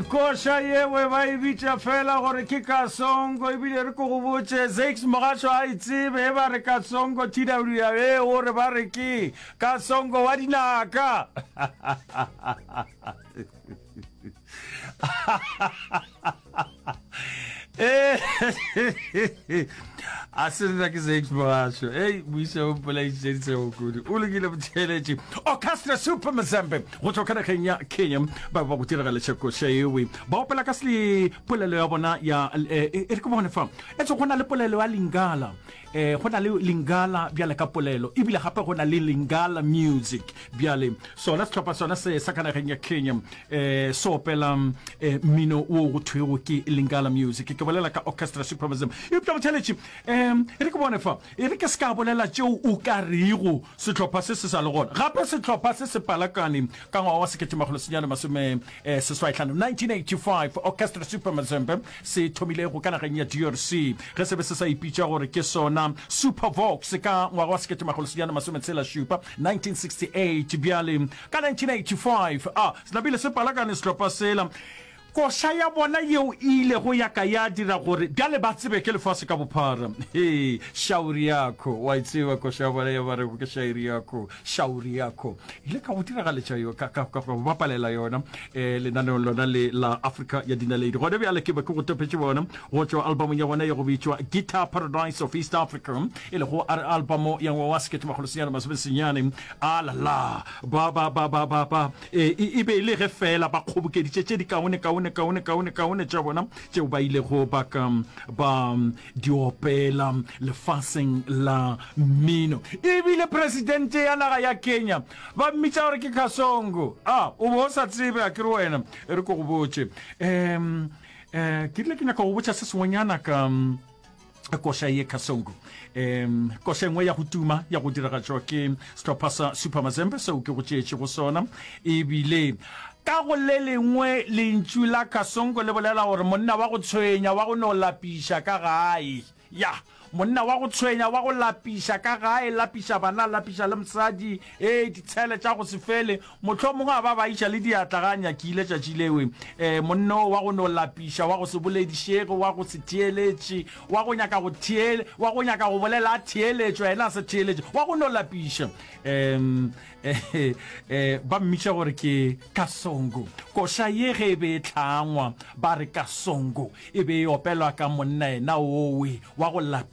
kosha yewe ba ibitsa fela gore ke Kasongo ebile re go botse Zex Mogatsho a itsebe ba re Kasongo TWA ore ba re ke Kasongo wa dinaka Asina ke Zex Mogatsho buisa o pola itse o kudu o legile botšheletše Orchestra Super Mazembe go tswa kana Kenya ba go tira le tsheko shewe ba opela ka sele polelo ya bona ya e re go bona fa etso gona le polelo ya Lingala gona le Lingala bjale ka polelo ebile gape gona le Lingala music bjale sona se tlhopa sona se sa kana Kenya so opela mino o go thwego ke Lingala music ke bolela ka Orchestra Super Mazembe e ptwa botšheletše re go bona fa e re ke ska bolela tšeo o ka rigo se tlhopha se se sa le gona gape se tlhopha se se palakane ka ngwa wa sekete magolo senyana masume seswaitlhano 1985 Orchestra Super Mazembe se thomile go kana ganya DRC ge se be se sa ipitša gore ke sona Super Vox ka ngwa wa sekete magolo senyana masume tsela shupa 1968 bjale ka 1985 se nabile se palakane se tlhopha sela kosha ya bona yeo ile go ya ka ya dira gore bjale ba tsebe ke lefase ka bophara shauri yako wa itsewa kosha bona ya bare ke shauri yako ile ka go dira ga letša yo ka ba palela yona lenaneo lona le la Africa ya dinaledi gone bjale ke ba go topetse bona go tswa album ya bona ya go bitswa Guitar Paradise of East Africa ile go album ya wa Wasket Magolosiana Masbesenyane alala ba e be ile ge fela ba kgobokeditše tše di kaone tša bona tšeo ba ile go ba diopela lefaseng la mino ebile presidente ya naga ya Kenya ba mmitša gore ke Kasongo o bo sa tsebe a kere wena e re ko go botse ke rile ke nyaka go botša se sengwenyana ka kosha ye Kasongo kosha engwe ya go tuma ya go diragatšwa ke setlhopha sa Super Mazembe seo ke go tšeetše go sona ebile ka go le lengwe lentšu la Kasongo le bolela gore monna wa go tshwenya wa go no lapiša ka gae ya monna wa go tshwenya wa go lapiša ka gae lapiša bana lapiša le mosadi ditshele tša go se fele motlho mongwe a ba iša le diatlaganya ke ile tšatši lewe monno wa go no lapiša wa go se boledišege wa go se theeletše wa go nyaka go bolela a theeletšwa yena a se theeletše wa go no lapiša ba mmitša gore ke Kasongo kosha ye ge be tlhangwa ba re Kasongo e be opelwa ka monna ena owe wa go